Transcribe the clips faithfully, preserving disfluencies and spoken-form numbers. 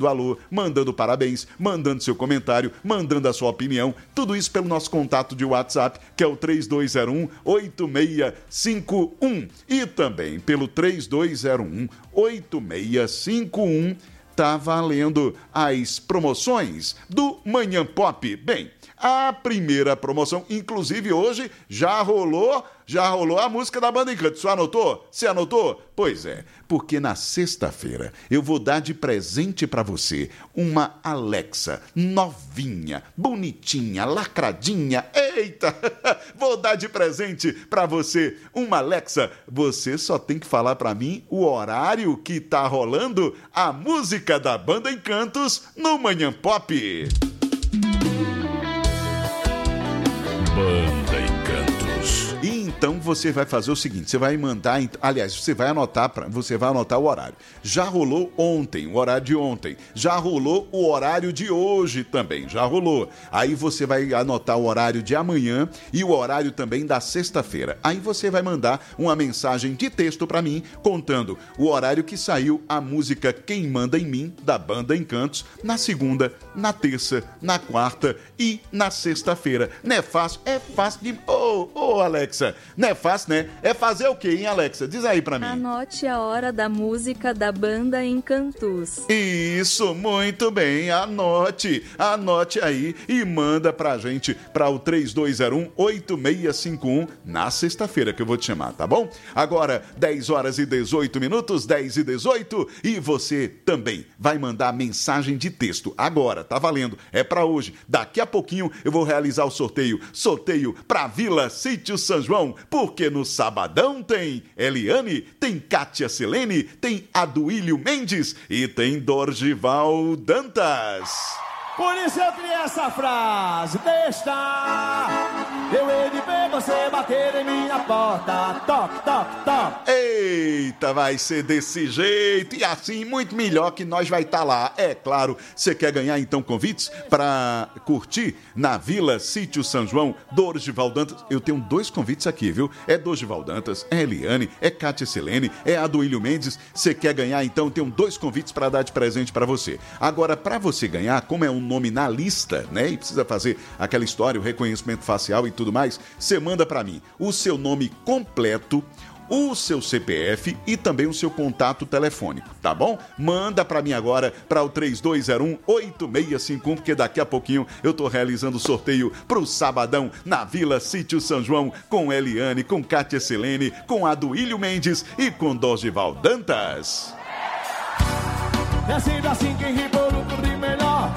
dando alô, mandando parabéns, mandando seu comentário, mandando a sua opinião. Tudo isso pelo nosso contato de WhatsApp, que é o três dois zero um, oito seis cinco um. E também pelo três dois zero um, oito seis cinco um. Tá valendo as promoções do Manhã Pop. Bem, a primeira promoção, inclusive hoje, já rolou, já rolou a música da Banda Encantos. Você anotou? Você anotou? Pois é, porque na sexta-feira eu vou dar de presente pra você uma Alexa novinha, bonitinha, lacradinha. Eita! Vou dar de presente pra você uma Alexa. Você só tem que falar pra mim o horário que tá rolando a música da Banda Encantos no Manhã Pop. Banda Encantos. Então você vai fazer o seguinte, você vai mandar, aliás, você vai anotar, pra, você vai anotar o horário. Já rolou ontem, o horário de ontem. Já rolou o horário de hoje também, já rolou. Aí você vai anotar o horário de amanhã e o horário também da sexta-feira. Aí você vai mandar uma mensagem de texto pra mim, contando o horário que saiu a música Quem Manda em Mim, da Banda Encantos, na segunda, na terça, na quarta e na sexta-feira. Não é fácil? É fácil de... Ô, ô, Alexa, não é fácil, né? É fazer o quê, hein, Alexa? Diz aí pra mim. Anote a hora da música da Banda Encantos. Isso, muito bem. Anote, anote aí e manda pra gente pra o três dois zero um, oito seis cinco um na sexta-feira que eu vou te chamar, tá bom? Agora, dez horas e dezoito minutos, dez e dezoito, e você também vai mandar mensagem de texto. Agora, tá valendo. É pra hoje. Daqui a pouquinho eu vou realizar o sorteio. Sorteio pra Vila Sítio São João, porque no sabadão tem Eliane, tem Kátia Silene, tem Aduílio Mendes e tem Dorgival Dantas. Por isso eu criei essa frase, deixa eu hei de ver você bater em minha porta, toque, toque, toque. Eita, vai ser desse jeito e assim muito melhor que nós vai estar tá lá. É claro, você quer ganhar então convites para curtir na Vila Sítio São João, Dorgival Dantas. Eu tenho dois convites aqui, viu? É Dorgival Dantas, é Eliane, é Kátia Silene, é Aduílio Mendes. Você quer ganhar então, tenho dois convites para dar de presente para você. Agora, para você ganhar, como é um nome na lista, né? E precisa fazer aquela história, o reconhecimento facial e tudo mais, você manda para mim o seu nome completo, o seu C P F e também o seu contato telefônico, tá bom? Manda pra mim agora para o três dois zero um, oito seis cinco um, porque daqui a pouquinho eu tô realizando o sorteio pro sabadão na Vila Sítio São João com Eliane, com Kátia Silene, com Aduílio Mendes e com Dorgival Dantas. É sempre assim quem ri por lucro ri melhor.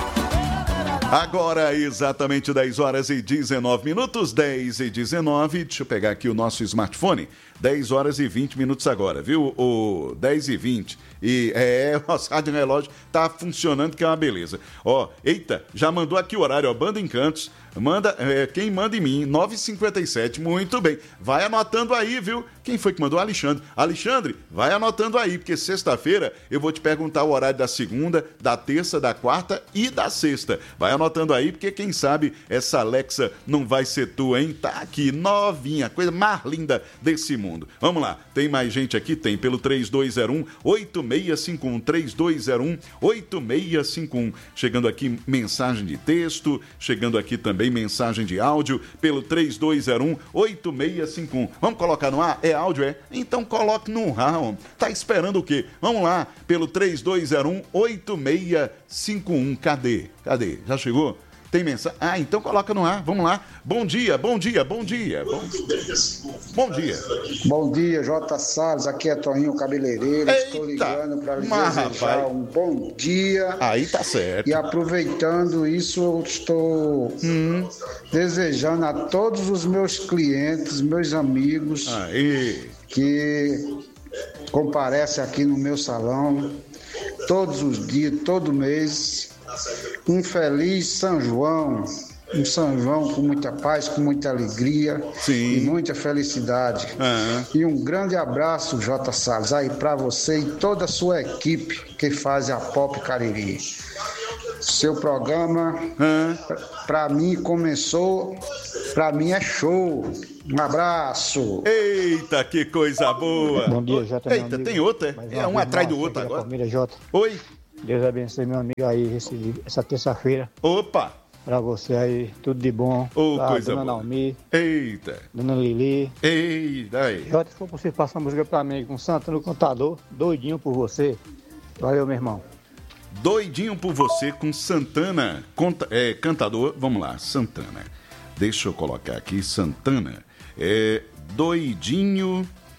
Agora, exatamente dez horas e dezenove minutos, dez e dezenove. Deixa eu pegar aqui o nosso smartphone. dez horas e vinte minutos agora, viu? O dez e vinte. E é, o nosso rádio relógio tá funcionando, que é uma beleza. Ó, eita, já mandou aqui o horário, ó, Banda Encantos. Manda, é, quem manda em mim, nove e cinquenta e sete, muito bem. Vai anotando aí, viu? Quem foi que mandou? Alexandre. Alexandre, vai anotando aí, porque sexta-feira eu vou te perguntar o horário da segunda, da terça, da quarta e da sexta. Vai anotando aí, porque quem sabe essa Alexa não vai ser tua, hein? Tá aqui, novinha, coisa mais linda desse mundo. Vamos lá, tem mais gente aqui? Tem, pelo três dois zero um, oito seis cinco um, três dois zero um, oito seis cinco um. Chegando aqui mensagem de texto, chegando aqui também mensagem de áudio pelo três dois zero um, oito seis cinco um. Vamos colocar no ar? É áudio, é? Então coloque no ar, homem. Tá esperando o quê? Vamos lá, pelo três dois zero um, oito seis cinco um. Cadê? Cadê? Já chegou? Tem mensagem? Ah, então coloca no ar. Vamos lá. Bom dia, bom dia, bom dia. Bom, bom dia. Bom dia, J. Salles. Aqui é Toninho Cabeleireiro. Eita, estou ligando para lhe mas, desejar rapaz. um bom dia. Aí tá certo. E aproveitando isso, eu estou hum, desejando a todos os meus clientes, meus amigos, Aí. que comparecem aqui no meu salão todos os dias, todo mês, um feliz São João, um São João com muita paz, com muita alegria. Sim. E muita felicidade. Uhum. E um grande abraço, J. Salles, aí para você e toda a sua equipe que faz a Pop Cariri. Seu programa, Uhum. para mim, começou, para mim é show. Um abraço. Eita, que coisa boa. Bom dia, Jota. Eita, tem outra? É um atrás do outro agora. Família Jota. Oi. Deus abençoe meu amigo aí esse, essa terça-feira. Opa! Pra você aí, tudo de bom. Ô, pra coisa dona boa. Naomi. Eita! Dona Lili. Eita aí. Jota, se for possível passar a música pra mim com Santana, o Contador, doidinho por você. Valeu, meu irmão. Doidinho por você com Santana, conta, é, cantador, vamos lá, Santana. Deixa eu colocar aqui, Santana. É, doidinho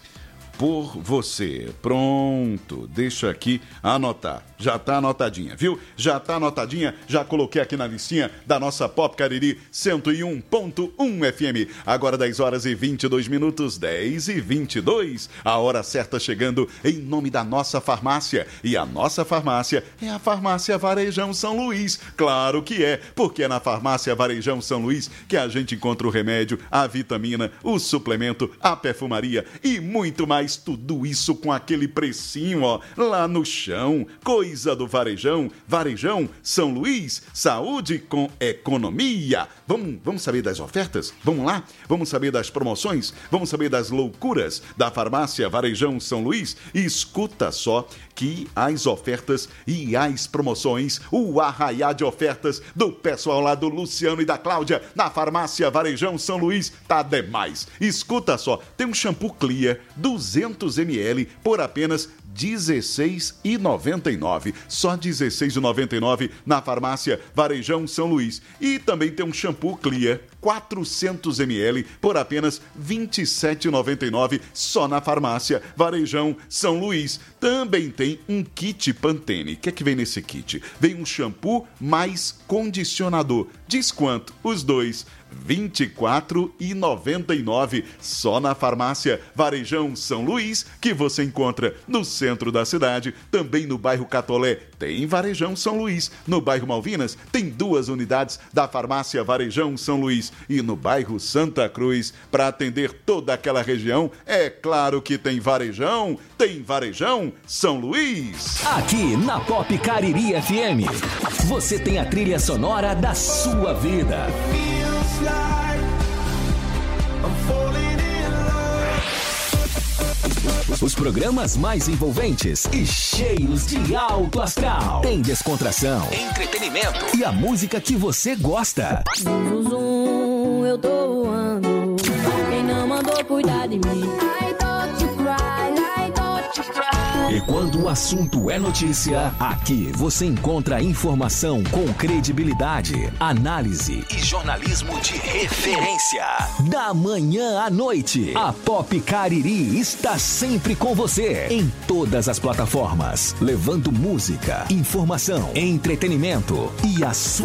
por você. Pronto, deixa aqui anotar. Já tá anotadinha, viu? Já tá anotadinha, já coloquei aqui na listinha da nossa Pop Cariri cento e um ponto um F M. Agora dez horas e vinte e dois minutos, dez e vinte e dois. A hora certa chegando em nome da nossa farmácia. E a nossa farmácia é a Farmácia Varejão São Luís. Claro que é, porque é na Farmácia Varejão São Luís que a gente encontra o remédio, a vitamina, o suplemento, a perfumaria e muito mais. Tudo isso com aquele precinho, ó, lá no chão. Coisa do Varejão. Varejão São Luís. Saúde com economia. Vamos, vamos saber das ofertas? Vamos lá? Vamos saber das promoções? Vamos saber das loucuras da Farmácia Varejão São Luís? Escuta só que as ofertas e as promoções, o arraiá de ofertas do pessoal lá do Luciano e da Cláudia na Farmácia Varejão São Luís tá demais. Escuta só, tem um shampoo Clear duzentos mililitros por apenas dezesseis reais e noventa e nove centavos. Só dezesseis reais e noventa e nove centavos na Farmácia Varejão São Luís. E também tem um shampoo Clear quatrocentos mililitros por apenas vinte e sete reais e noventa e nove centavos só na Farmácia Varejão São Luís. Também tem um kit Pantene. O que é que vem nesse kit? Vem um shampoo mais condicionador. Diz quanto? Os dois. vinte e quatro reais e noventa e nove centavos só na Farmácia Varejão São Luís, que você encontra no centro da cidade, também no bairro Catolé tem Varejão São Luís, no bairro Malvinas tem duas unidades da Farmácia Varejão São Luís e no bairro Santa Cruz, para atender toda aquela região, é claro que tem Varejão, tem Varejão São Luís. Aqui na Pop Cariri F M, você tem a trilha sonora da sua vida. Os programas mais envolventes e cheios de alto astral. Tem descontração, entretenimento e a música que você gosta. Zum, zum, zum, eu tô voando. Quem não mandou cuidar de mim? I don't you cry, I don't you cry. E quando o assunto é notícia, aqui você encontra informação com credibilidade, análise e jornalismo de referência. Da manhã à noite, a Pop Cariri está sempre com você em todas as plataformas, levando música, informação, entretenimento e a sua